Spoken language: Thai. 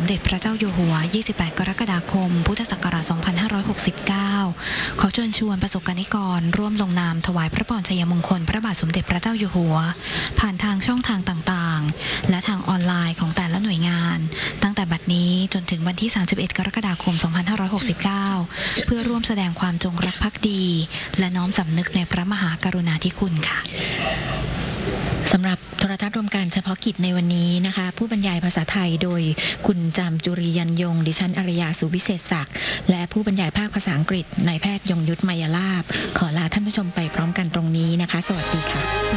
เด็จพระเจ้าอยู่หัว 28 กรกฎาคม พุทธศักราช 2569 ขอเชิญชวนประสบกนิกรร่วมลงนามถวายพระพรชัยมงคลพระบาทสมเด็จพระเจ้าอยู่หัวผ่านทางช่องทางต่างๆและทางออนไลน์ของแต่ละหน่วยงานตั้งแต่บัดนี้จนถึงวันที่ 31 กรกฎาคม 2569 เพื่อร่วมแสดงความจงรักภักดีและน้อมสำนึกในพระมหากรุณาธิคุณค่ะสำหรับโทรทัศน์รวมการเฉพาะกิจในวันนี้นะคะผู้บรรยายภาษาไทยโดยคุณจามจุรียันยงดิฉันอารยาสุวิเศษศักดิ์และผู้บรรยายภาคภาษาอังกฤษนายแพทย์ยงยุทธมายาลาภขอลาท่านผู้ชมไปพร้อมกันตรงนี้นะคะสวัสดีค่ะ